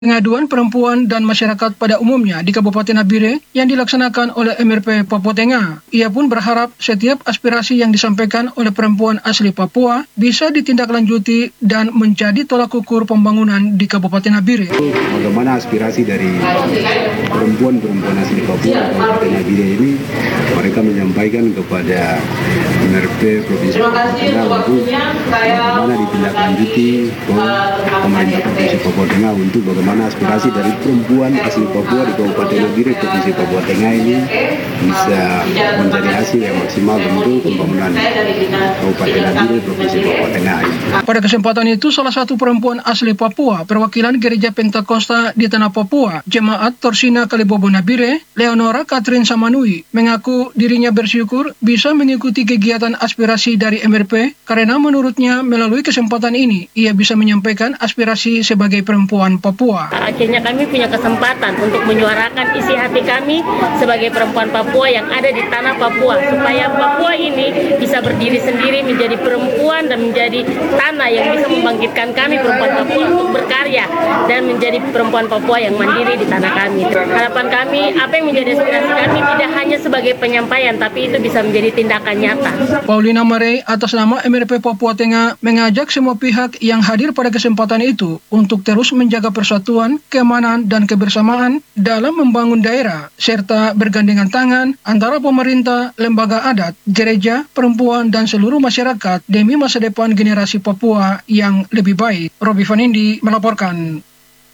Pengaduan perempuan dan masyarakat pada umumnya di Kabupaten Nabire yang dilaksanakan oleh MRP Papua Tengah. Ia pun berharap setiap aspirasi yang disampaikan oleh perempuan asli Papua bisa ditindaklanjuti dan menjadi tolak ukur pembangunan di Kabupaten Nabire. Bagaimana aspirasi dari perempuan asli Papua di Kabupaten Nabire ini, mereka menyampaikan kepada MRP Provinsi Papua Tengah untuk bagaimana ditindaklanjuti pemerintah Provinsi Papua Tengah untuk bagaimana aspirasi dari perempuan asli Papua di Kabupaten Nabire Provinsi Papua Tengah ini bisa menjadi hasil yang maksimal untuk pembangunan Kabupaten Nabire Provinsi Papua Tengah ini. Pada kesempatan itu, salah satu perempuan asli Papua, perwakilan Gereja Pentakosta di Tanah Papua, Jemaat Torsina Kalibobo Nabire, Leonora Catherine Samanui, mengaku dirinya bersyukur bisa mengikuti kegiatan aspirasi dari MRP karena menurutnya melalui kesempatan ini ia bisa menyampaikan aspirasi sebagai perempuan Papua. Akhirnya kami punya kesempatan untuk menyuarakan isi hati kami sebagai perempuan Papua yang ada di tanah Papua, supaya Papua ini bisa berdiri sendiri menjadi perempuan dan menjadi tanah yang bisa membangkitkan kami perempuan Papua untuk berkarya dan menjadi perempuan Papua yang mandiri di tanah kami. Harapan kami, apa yang menjadi aspirasi kami tidak hanya sebagai penyampaian, tapi itu bisa menjadi tindakan nyata. Paulina Marey atas nama MRP Papua Tengah mengajak semua pihak yang hadir pada kesempatan itu untuk terus menjaga persatuan, keamanan, dan kebersamaan dalam membangun daerah, serta bergandengan tangan antara pemerintah, lembaga adat, gereja, perempuan, dan seluruh masyarakat demi masa depan generasi Papua yang lebih baik. Robi Vanindi melaporkan.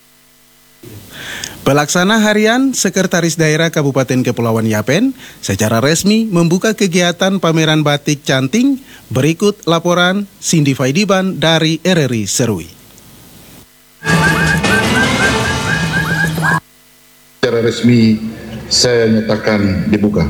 Pelaksana harian Sekretaris Daerah Kabupaten Kepulauan Yapen secara resmi membuka kegiatan pameran batik canting. Berikut laporan Cindy Faidiban dari RRI Serui. Secara resmi saya nyatakan dibuka.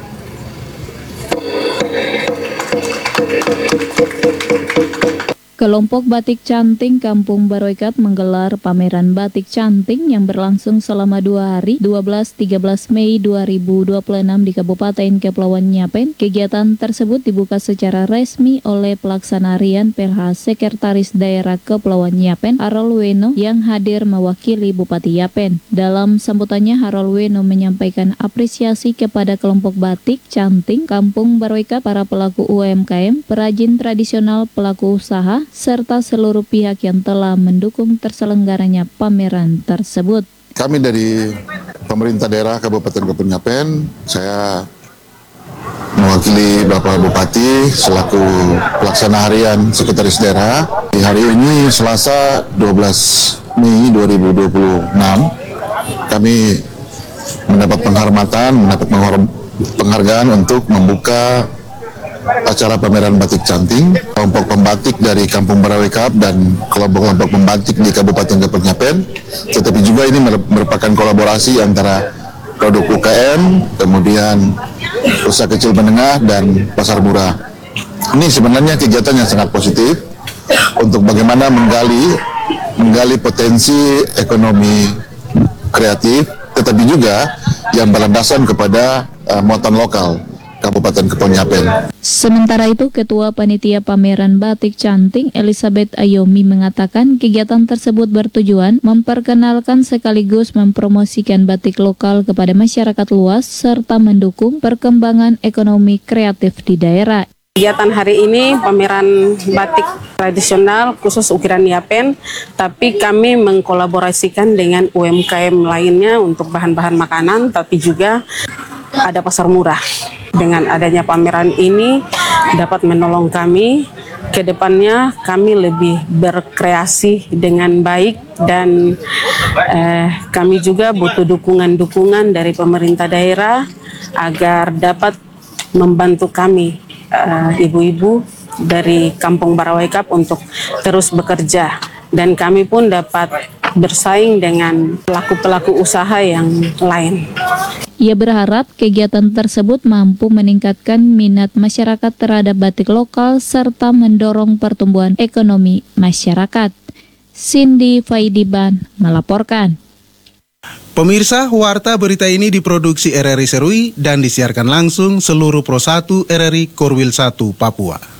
Kelompok Batik Canting Kampung Baroikat menggelar pameran batik canting yang berlangsung selama 2 hari 12-13 Mei 2026 di Kabupaten Kepulauan Yapen. Kegiatan tersebut dibuka secara resmi oleh Pelaksana Harian PLH Sekretaris Daerah Kepulauan Yapen, Harold Weno, yang hadir mewakili Bupati Yapen. Dalam sambutannya, Harold Weno menyampaikan apresiasi kepada kelompok batik canting Kampung Baroikat, para pelaku UMKM, perajin tradisional, pelaku usaha, serta seluruh pihak yang telah mendukung terselenggaranya pameran tersebut. Kami dari pemerintah daerah Kabupaten Kepulauan Yapen, saya mewakili Bapak Bupati selaku pelaksana harian Sekretaris Daerah. Di hari ini Selasa 12 Mei 2026, kami mendapat penghargaan untuk membuka acara pameran batik canting. Kelompok pembatik dari Kampung Baroikat dan kelompok-kelompok pembatik di Kabupaten Kepulauan Yapen, tetapi juga ini merupakan kolaborasi antara produk UKM, kemudian usaha kecil menengah, dan pasar murah. Ini sebenarnya kegiatan yang sangat positif untuk bagaimana menggali potensi ekonomi kreatif, tetapi juga yang berlandasan kepada muatan lokal Kabupaten Kepulauan Yapen. Sementara itu, Ketua Panitia Pameran Batik Canting Elizabeth Ayomi mengatakan kegiatan tersebut bertujuan memperkenalkan sekaligus mempromosikan batik lokal kepada masyarakat luas serta mendukung perkembangan ekonomi kreatif di daerah. Kegiatan hari ini pameran batik tradisional khusus ukiran Yapen, tapi kami mengkolaborasikan dengan UMKM lainnya untuk bahan-bahan makanan, tapi juga ada pasar murah. Dengan adanya pameran ini dapat menolong kami ke depannya, kami lebih berkreasi dengan baik, dan kami juga butuh dukungan dari pemerintah daerah agar dapat membantu kami ibu-ibu dari Kampung Baroikat untuk terus bekerja, dan kami pun dapat bersaing dengan pelaku-pelaku usaha yang lain. Ia berharap kegiatan tersebut mampu meningkatkan minat masyarakat terhadap batik lokal serta mendorong pertumbuhan ekonomi masyarakat. Cindy Faidiban melaporkan. Pemirsa, warta berita ini diproduksi RRI Serui dan disiarkan langsung seluruh Pro 1 RRI Korwil 1 Papua.